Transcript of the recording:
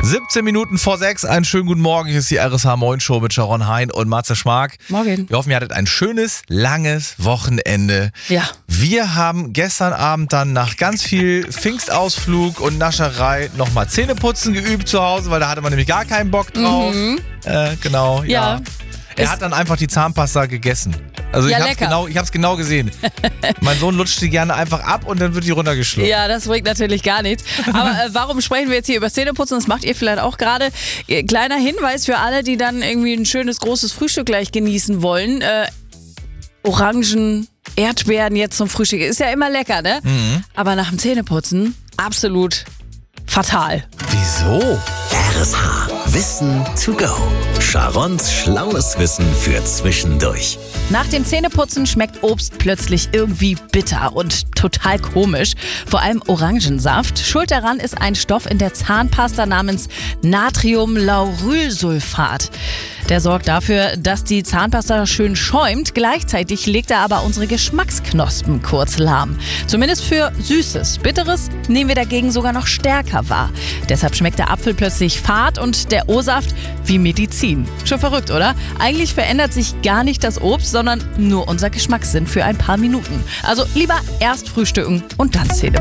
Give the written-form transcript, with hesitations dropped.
17 Minuten vor 6, einen schönen guten Morgen. Hier ist die RSH Moin Show mit Sharon Hein und Matze Schmark. Morgen. Wir hoffen, ihr hattet ein schönes, langes Wochenende. Ja. Wir haben gestern Abend dann nach ganz viel Pfingstausflug und Nascherei nochmal Zähneputzen geübt zu Hause, weil da hatte man nämlich gar keinen Bock drauf. Genau, ja. Er hat dann einfach die Zahnpasta gegessen. Also Ja, ich hab's genau gesehen. Mein Sohn lutscht die gerne einfach ab und dann wird die runtergeschluckt. Ja, das bringt natürlich gar nichts. Aber warum sprechen wir jetzt hier über Zähneputzen? Das macht ihr vielleicht auch gerade. Kleiner Hinweis für alle, die dann irgendwie ein schönes, großes Frühstück gleich genießen wollen. Orangen, Erdbeeren jetzt zum Frühstück. Ist ja immer lecker, ne? Aber nach dem Zähneputzen absolut fatal. Wieso? RSH. Wissen to go. Sharons schlaues Wissen für zwischendurch. Nach dem Zähneputzen schmeckt Obst plötzlich irgendwie bitter und total komisch. Vor allem Orangensaft. Schuld daran ist ein Stoff in der Zahnpasta namens Natriumlaurylsulfat. Der sorgt dafür, dass die Zahnpasta schön schäumt. Gleichzeitig legt er aber unsere Geschmacksknospen kurz lahm. Zumindest für Süßes. Bitteres nehmen wir dagegen sogar noch stärker wahr. Deshalb schmeckt der Apfel plötzlich fad und der O-Saft wie Medizin. Schon verrückt, oder? Eigentlich verändert sich gar nicht das Obst, sondern nur unser Geschmackssinn für ein paar Minuten. Also lieber erst frühstücken und dann Zähne